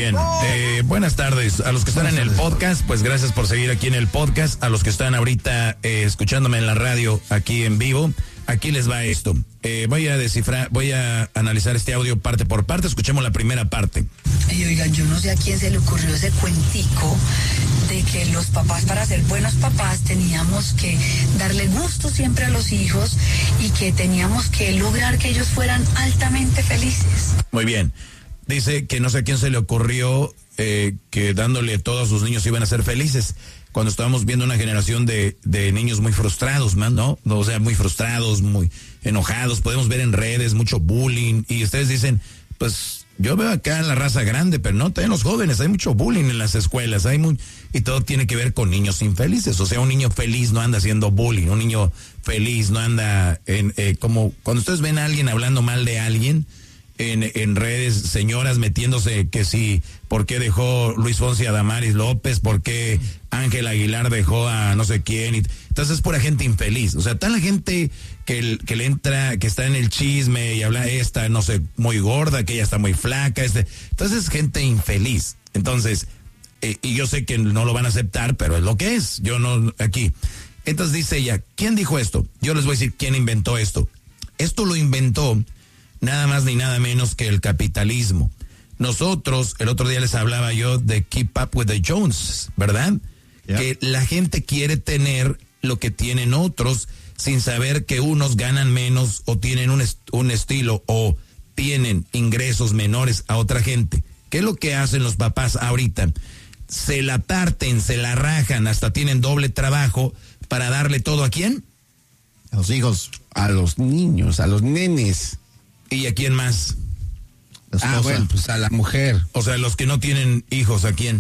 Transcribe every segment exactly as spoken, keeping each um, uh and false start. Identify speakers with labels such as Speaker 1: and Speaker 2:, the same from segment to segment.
Speaker 1: bien, eh, buenas tardes a los que están en el podcast, pues gracias por seguir aquí en el podcast, a los que están ahorita eh, escuchándome en la radio aquí en vivo, aquí les va esto, eh, voy a descifrar, voy a analizar este audio parte por parte, escuchemos la primera parte.
Speaker 2: Y oigan, yo no sé a quién se le ocurrió ese cuentico de que los papás, para ser buenos papás, teníamos que darle gusto siempre a los hijos y que teníamos que lograr que ellos fueran altamente felices.
Speaker 1: Muy bien. Dice que no sé a quién se le ocurrió eh, que dándole a todos sus niños iban a ser felices. Cuando estábamos viendo una generación de, de niños muy frustrados, man, ¿no? O sea, muy frustrados, muy enojados. Podemos ver en redes mucho bullying. Y ustedes dicen, pues yo veo acá la raza grande, pero no, también los jóvenes. Hay mucho bullying en las escuelas. Hay muy, y todo tiene que ver con niños infelices. O sea, un niño feliz no anda haciendo bullying. Un niño feliz no anda en, eh, como cuando ustedes ven a alguien hablando mal de alguien. En, en redes, señoras metiéndose que si, ¿por qué dejó Luis Fonsi a Damaris López? ¿Por qué Ángel Aguilar dejó a no sé quién? Y, entonces es pura gente infeliz. O sea, está la gente que, el, que le entra, que está en el chisme y habla esta, no sé, muy gorda, que ella está muy flaca. Este, entonces es gente infeliz. Entonces, eh, y yo sé que no lo van a aceptar, pero es lo que es. Yo no, aquí. Entonces dice ella, ¿quién dijo esto? Yo les voy a decir quién inventó esto. Esto lo inventó nada más ni nada menos que el capitalismo. Nosotros, el otro día les hablaba yo de Keep Up with the Joneses, ¿verdad? Yeah. Que la gente quiere tener lo que tienen otros sin saber que unos ganan menos o tienen un, est- un estilo o tienen ingresos menores a otra gente. ¿Qué es lo que hacen los papás ahorita? Se la parten, se la rajan, hasta tienen doble trabajo para darle todo ¿a quién?
Speaker 3: A los hijos, a los niños, a los nenes.
Speaker 1: ¿Y a quién más?
Speaker 3: Ah, bueno, pues a la mujer.
Speaker 1: O sea, los que no tienen hijos, ¿a quién?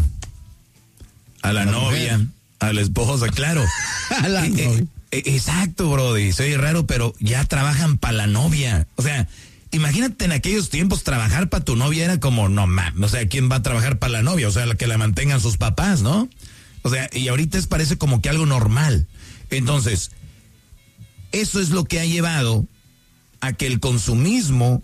Speaker 1: A la, la novia, mujer. A la esposa, claro.
Speaker 3: A la
Speaker 1: eh,
Speaker 3: novia.
Speaker 1: Eh, exacto, brody. Soy raro, pero ya trabajan para la novia. O sea, imagínate en aquellos tiempos trabajar para tu novia era como, no mames, o sea, ¿quién va a trabajar para la novia? O sea, la que la mantengan sus papás, ¿no? O sea, y ahorita es, parece como que algo normal. Entonces, eso es lo que ha llevado a que el consumismo,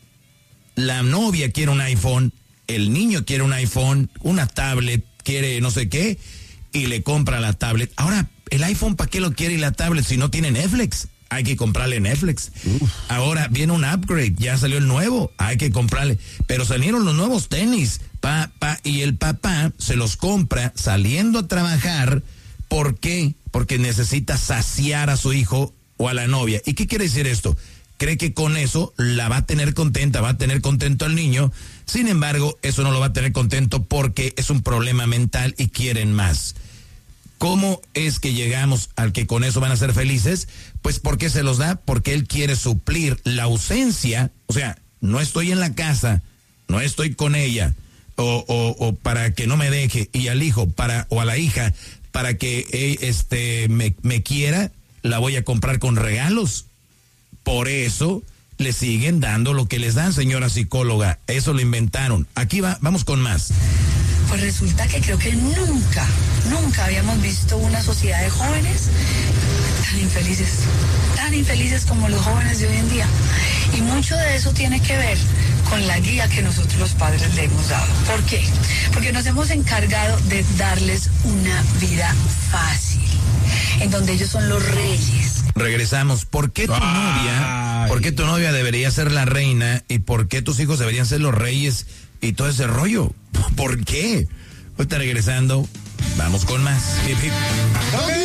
Speaker 1: la novia quiere un iPhone, el niño quiere un iPhone, una tablet, quiere no sé qué, y le compra la tablet. Ahora, el iPhone, ¿para qué lo quiere y la tablet si no tiene Netflix? Hay que comprarle Netflix. Uf. Ahora viene un upgrade, ya salió el nuevo, hay que comprarle. Pero salieron los nuevos tenis, pa, pa, y el papá se los compra saliendo a trabajar. ¿Por qué? Porque necesita saciar a su hijo o a la novia. ¿Y qué quiere decir esto? Cree que con eso la va a tener contenta, va a tener contento al niño. Sin embargo, eso no lo va a tener contento porque es un problema mental y quieren más. ¿Cómo es que llegamos al que con eso van a ser felices? Pues porque se los da, porque él quiere suplir la ausencia. O sea, no estoy en la casa, no estoy con ella, o, o, o para que no me deje, y al hijo para o a la hija para que eh, este me, me quiera, la voy a comprar con regalos. Por eso le siguen dando lo que les dan, señora psicóloga. Eso lo inventaron. Aquí va, vamos con más.
Speaker 2: Pues resulta que creo que nunca, nunca habíamos visto una sociedad de jóvenes tan infelices, tan infelices como los jóvenes de hoy en día. Y mucho de eso tiene que ver con la guía que nosotros los padres le hemos dado. ¿Por qué? Porque nos hemos encargado de darles una vida fácil, en donde ellos son los reyes.
Speaker 1: Regresamos. ¿Por qué tu Ay. novia, por qué tu novia debería ser la reina y por qué tus hijos deberían ser los reyes y todo ese rollo? ¿Por qué? Ahorita regresando, vamos con más. Hip, hip.
Speaker 3: Okay.